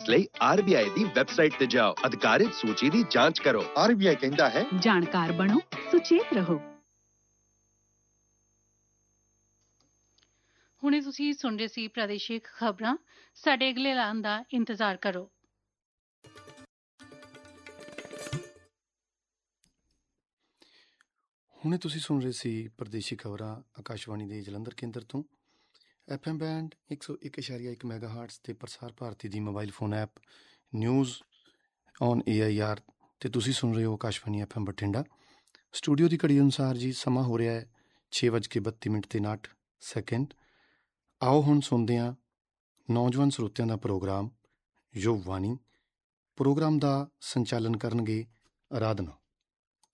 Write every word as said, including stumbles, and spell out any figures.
Updates ਲਈ R B I the website ਤੇ ਜਾਓ। ਅਧਿਕਾਰਿਤ ਸੂਚੀ ਦੀ ਜਾਂਚ ਕਰੋ। ਆਰ ਬੀ ਆਈ ਕਹਿੰਦਾ ਹੈ, ਜਾਣਕਾਰ ਬਣੋ, ਸੁਚੇਤ ਰਹੋ। ਹੁਣੇ ਤੁਸੀਂ ਸੁਣ ਰਹੇ ਸੀ ਪ੍ਰਾਦੇਸ਼ਿਕ ਖਬਰਾਂ। ਸਾਡੇ ਅਗਲੇ ਐਲਾਨ ਦਾ ਇੰਤਜ਼ਾਰ ਕਰੋ। ਹੁਣੇ ਤੁਸੀਂ ਸੁਣ ਰਹੇ ਸੀ ਪ੍ਰਦੇਸ਼ੀ ਖਬਰਾਂ ਆਕਾਸ਼ਵਾਣੀ ਦੇ ਜਲੰਧਰ ਕੇਂਦਰ ਤੋਂ। ਐਫ ਐਮ ਬੈਂਡ ਇੱਕ ਸੌ ਇੱਕ ਇਸ਼ਾਰੀਆ ਇੱਕ ਮੈਗਾ ਹਾਰਟਸ ਤੇ ਪ੍ਰਸਾਰ ਭਾਰਤੀ ਦੀ mobile phone app news on A I R ਤੇ ਤੁਸੀਂ ਸੁਣ ਰਹੇ ਹੋ Akashvani F M Bathinda. Studio ਦੀ ਘੜੀ ਅਨੁਸਾਰ ਜੀ ਸਮਾਂ ਹੋ ਰਿਹਾ ਹੈ ਛੇ ਵੱਜ ਕੇ ਬੱਤੀ ਮਿੰਟ ਤੇ ਉਨਾਹਠ ਸੈਕਿੰਡ। ਆਓ ਹੁਣ ਸੁਣਦੇ ਹਾਂ ਨੌਜਵਾਨ ਸਰੋਤਿਆਂ ਦਾ ਪ੍ਰੋਗਰਾਮ ਯੁਵਵਾਣੀ। ਪ੍ਰੋਗਰਾਮ ਦਾ ਸੰਚਾਲਨ ਕਰਨਗੇ ਅਰਾਧਨਾ।